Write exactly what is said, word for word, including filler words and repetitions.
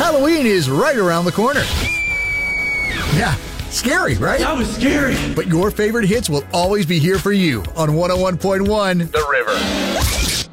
Halloween is right around the corner. Yeah, scary, right? That was scary. But your favorite hits will always be here for you on one oh one point one The River.